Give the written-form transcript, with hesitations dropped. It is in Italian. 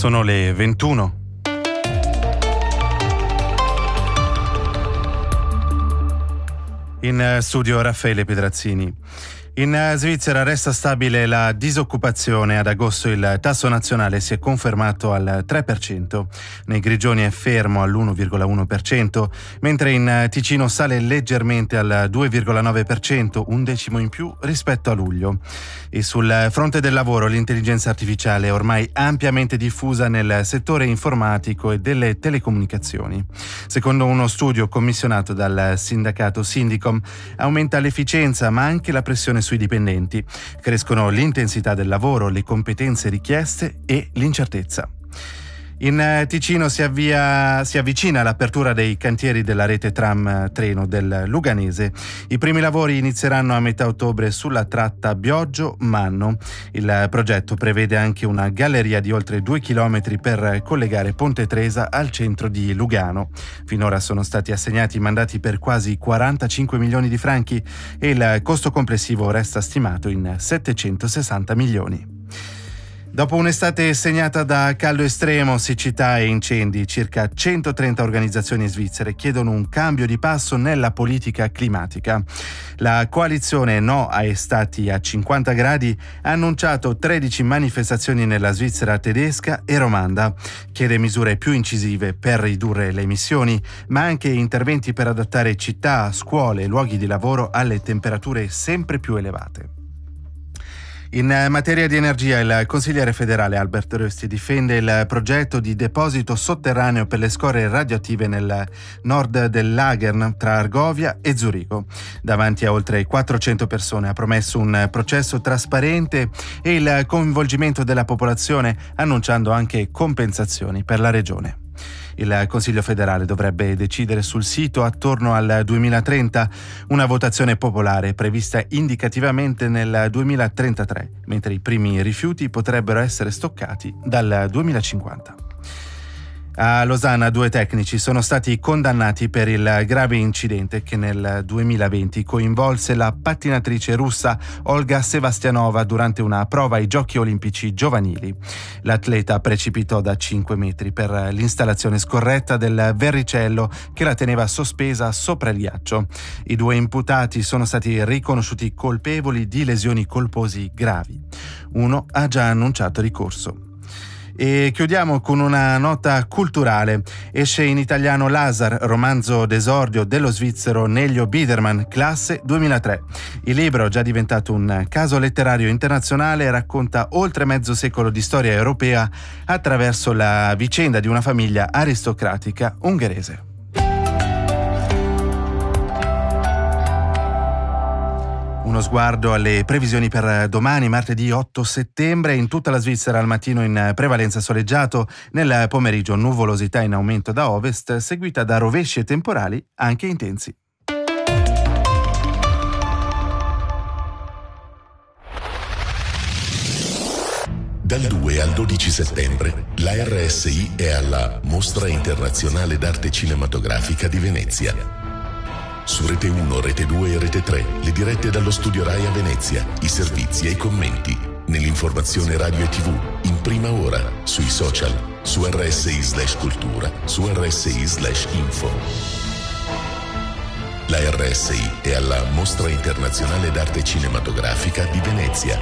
Sono le 21. In studio Raffaele Pedrazzini. In Svizzera resta stabile la disoccupazione. Ad agosto il tasso nazionale si è confermato al 3%, nei Grigioni è fermo all'1,1%, mentre in Ticino sale leggermente al 2,9%, un decimo in più rispetto a luglio. E sul fronte del lavoro l'intelligenza artificiale è ormai ampiamente diffusa nel settore informatico e delle telecomunicazioni. Secondo uno studio commissionato dal sindacato Sindicom, aumenta l'efficienza ma anche la pressione sui dipendenti. Crescono l'intensità del lavoro, le competenze richieste e l'incertezza. In Ticino si avvicina l'apertura dei cantieri della rete tram-treno del Luganese. I primi lavori inizieranno a metà ottobre sulla tratta Bioggio-Manno. Il progetto prevede anche una galleria di oltre 2 chilometri per collegare Ponte Tresa al centro di Lugano. Finora sono stati assegnati mandati per quasi 45 milioni di franchi e il costo complessivo resta stimato in 760 milioni. Dopo un'estate segnata da caldo estremo, siccità e incendi, circa 130 organizzazioni svizzere chiedono un cambio di passo nella politica climatica. La coalizione No a estati a 50 gradi ha annunciato 13 manifestazioni nella Svizzera tedesca e romanda. Chiede misure più incisive per ridurre le emissioni, ma anche interventi per adattare città, scuole e luoghi di lavoro alle temperature sempre più elevate. In materia di energia, il consigliere federale Albert Rösti difende il progetto di deposito sotterraneo per le scorie radioattive nel nord del Lagern tra Argovia e Zurigo. Davanti a oltre 400 persone ha promesso un processo trasparente e il coinvolgimento della popolazione, annunciando anche compensazioni per la regione. Il Consiglio federale dovrebbe decidere sul sito attorno al 2030, una votazione popolare prevista indicativamente nel 2033, mentre i primi rifiuti potrebbero essere stoccati dal 2050. A Losanna 2 tecnici sono stati condannati per il grave incidente che nel 2020 coinvolse la pattinatrice russa Olga Sevastianova durante una prova ai Giochi Olimpici giovanili. L'atleta precipitò da 5 metri per l'installazione scorretta del verricello che la teneva sospesa sopra il ghiaccio. I 2 imputati sono stati riconosciuti colpevoli di lesioni colposi gravi. Uno ha già annunciato ricorso. E chiudiamo con una nota culturale. Esce in italiano Lazar, romanzo d'esordio dello svizzero Nelio Biederman, classe 2003. Il libro, già diventato un caso letterario internazionale, racconta oltre mezzo secolo di storia europea attraverso la vicenda di una famiglia aristocratica ungherese. Uno sguardo alle previsioni per domani, martedì 8 settembre. In tutta la Svizzera al mattino in prevalenza soleggiato, nel pomeriggio nuvolosità in aumento da ovest, seguita da rovesci e temporali anche intensi. Dal 2 al 12 settembre la RSI è alla Mostra Internazionale d'Arte Cinematografica di Venezia. Su Rete 1, Rete 2 e Rete 3, le dirette dallo studio Rai a Venezia, i servizi e i commenti, nell'informazione radio e TV, in prima ora, sui social, su RSI/cultura, su RSI/info. La RSI è alla Mostra Internazionale d'Arte Cinematografica di Venezia.